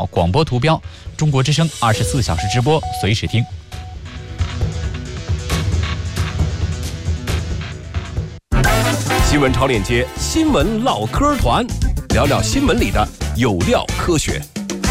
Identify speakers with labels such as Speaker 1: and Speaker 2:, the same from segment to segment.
Speaker 1: 脑广播图标，中国之声24小时直播，随时听。
Speaker 2: 新闻超链接，新闻唠嗑团，聊聊新闻里的有料科学。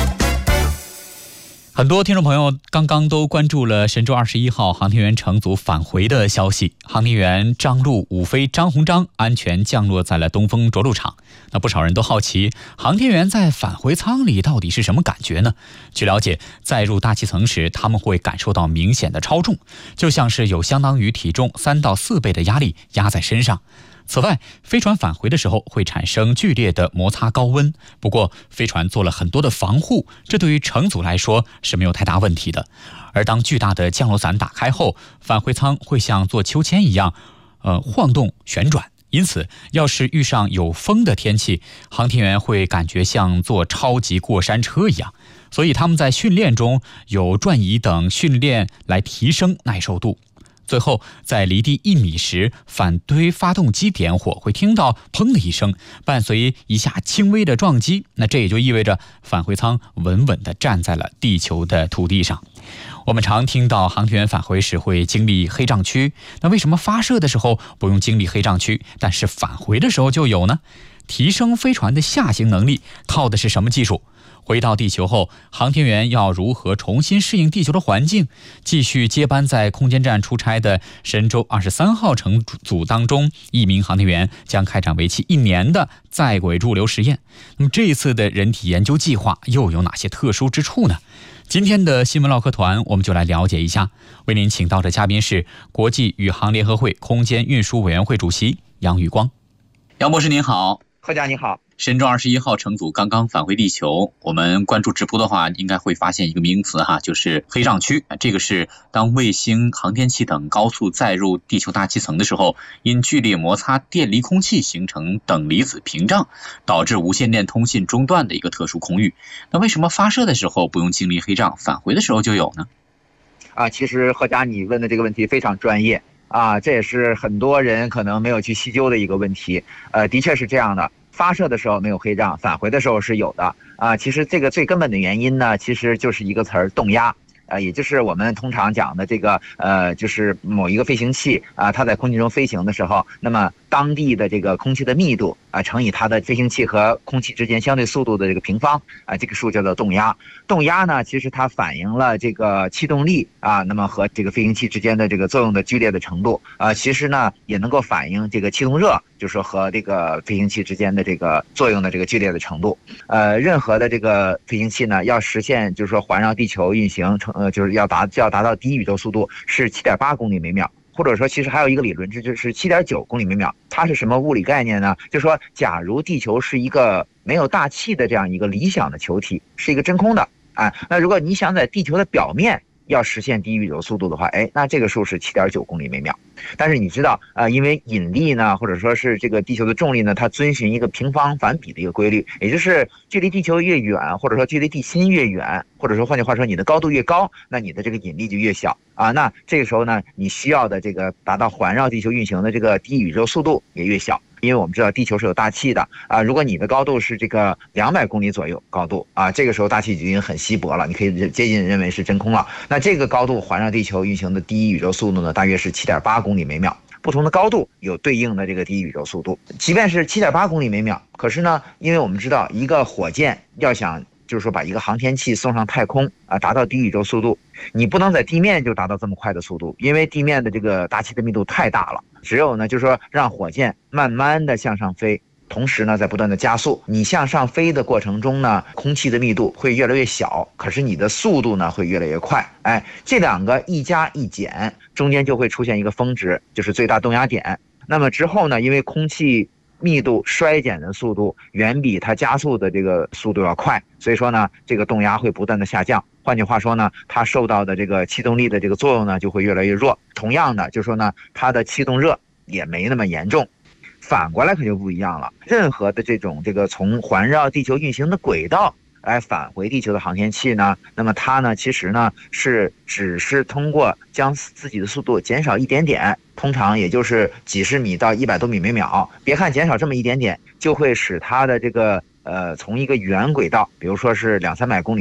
Speaker 1: 很多听众朋友刚刚都关注了神舟21号航天员乘组返回的消息。航天员张陆、伍飞、张鸿章安全降落在了东风着陆场。那不少人都好奇，航天员在返回舱里到底是什么感觉呢？据了解，在入大气层时，他们会感受到明显的超重，就像是有相当于体重3到4倍的压力压在身上。此外，飞船返回的时候会产生剧烈的摩擦高温，不过飞船做了很多的防护，这对于乘组来说是没有太大问题的。而当巨大的降落伞打开后，返回舱会像做秋千一样晃动旋转，因此要是遇上有风的天气，航天员会感觉像坐超级过山车一样，所以他们在训练中有转移等训练来提升耐受度。最后，在离地1米时，反推发动机点火，会听到砰的一声，伴随一下轻微的撞击。那这也就意味着返回舱稳稳地站在了地球的土地上。我们常听到航天员返回时会经历黑障区，那为什么发射的时候不用经历黑障区，但是返回的时候就有呢？提升飞船的下行能力靠的是什么技术？回到地球后，航天员要如何重新适应地球的环境？继续接班在空间站出差的神舟23号乘组当中，1名航天员将开展为期1年的在轨驻留实验。那么这一次的人体研究计划又有哪些特殊之处呢？今天的新闻唠嗑团，我们就来了解一下。为您请到的嘉宾是国际宇航联合会空间运输委员会主席杨宇光。杨博士您好。
Speaker 3: 贺佳你好。
Speaker 1: 神舟21号乘组刚刚返回地球，我们关注直播的话，应该会发现一个名词就是黑障区。这个是当卫星、航天器等高速载入地球大气层的时候，因剧烈摩擦电离空气形成等离子屏障，导致无线电通信中断的一个特殊空域。那为什么发射的时候不用经历黑障，返回的时候就有呢？
Speaker 3: 其实贺佳你问的这个问题非常专业这也是很多人可能没有去细究的一个问题。的确是这样的。发射的时候没有黑障，返回的时候是有的其实这个最根本的原因呢，其实就是一个词儿，动压也就是我们通常讲的这个就是某一个飞行器它在空气中飞行的时候，那么当地的这个空气的密度乘以它的飞行器和空气之间相对速度的这个平方这个数叫做动压。动压呢，其实它反映了这个气动力那么和这个飞行器之间的这个作用的剧烈的程度其实呢也能够反映这个气动热，就是说和这个飞行器之间的这个作用的这个剧烈的程度。任何的这个飞行器呢，要实现就是说环绕地球运行就是要达到第一宇宙速度是7.8公里每秒，或者说其实还有一个理论就是7.9公里每秒。它是什么物理概念呢？就是说假如地球是一个没有大气的这样一个理想的球体，是一个真空的那如果你想在地球的表面要实现第一宇宙速度的话那这个数是7.9公里每秒。但是你知道因为引力呢，或者说是这个地球的重力呢，它遵循一个平方反比的一个规律，也就是距离地球越远，或者说距离地心越远，或者说换句话说你的高度越高，那你的这个引力就越小那这个时候呢，你需要的这个达到环绕地球运行的这个第一宇宙速度也越小。因为我们知道地球是有大气的如果你的高度是这个200公里左右高度这个时候大气已经很稀薄了，你可以接近认为是真空了。那这个高度环绕地球运行的第一宇宙速度呢，大约是7.8公里每秒。不同的高度有对应的这个第一宇宙速度。即便是7.8公里每秒，可是呢，因为我们知道一个火箭要想就是说把一个航天器送上太空达到第一宇宙速度，你不能在地面就达到这么快的速度，因为地面的这个大气的密度太大了。只有呢，就是说让火箭慢慢的向上飞，同时呢在不断的加速。你向上飞的过程中呢，空气的密度会越来越小，可是你的速度呢会越来越快。这两个一加一减，中间就会出现一个峰值，就是最大动压点。那么之后呢，因为空气密度衰减的速度远比它加速的这个速度要快，所以说呢，这个动压会不断的下降。换句话说呢，它受到的这个气动力的这个作用呢就会越来越弱。同样的，就是说呢，它的气动热也没那么严重。反过来可就不一样了，任何的这种从环绕地球运行的轨道来返回地球的航天器呢，那么它呢其实呢只是通过将自己的速度减少一点点，通常也就是几十米到100多米每秒。别看减少这么一点点，就会使它的这个从一个原轨道，比如说是200-300公里